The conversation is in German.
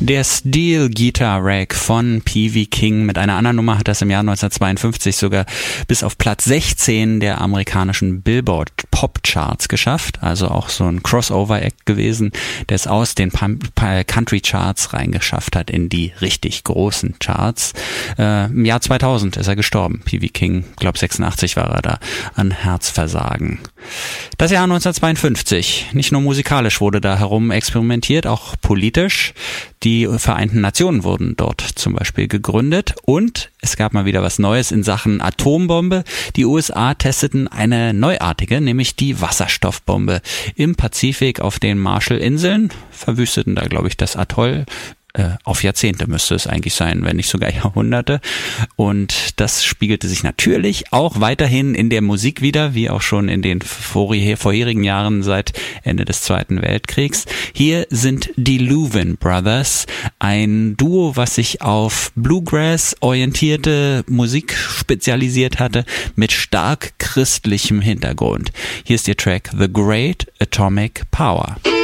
Der Steel Guitar Rack von P.V. King. Mit einer anderen Nummer hat das im Jahr 1952 sogar bis auf Platz 16 der amerikanischen Billboard Pop Charts geschafft. Also auch so ein Crossover-Act gewesen, der es aus den Country Charts reingeschafft hat in die richtig großen Charts. Im Jahr 2000 ist er gestorben. P.V. King, glaube 86 war er da, an Herzversagen. Das Jahr 1952. Nicht nur musikalisch wurde da herum experimentiert, auch politisch. Die Vereinten Nationen wurden dort zum Beispiel gegründet und es gab mal wieder was Neues in Sachen Atombombe. Die USA testeten eine neuartige, nämlich die Wasserstoffbombe im Pazifik auf den Marshallinseln, verwüsteten da, glaube ich, das Atoll. Auf Jahrzehnte müsste es eigentlich sein, wenn nicht sogar Jahrhunderte. Und das spiegelte sich natürlich auch weiterhin in der Musik wieder, wie auch schon in den vorherigen Jahren seit Ende des Zweiten Weltkriegs. Hier sind die Louvin Brothers, ein Duo, was sich auf Bluegrass-orientierte Musik spezialisiert hatte, mit stark christlichem Hintergrund. Hier ist ihr Track The Great Atomic Power.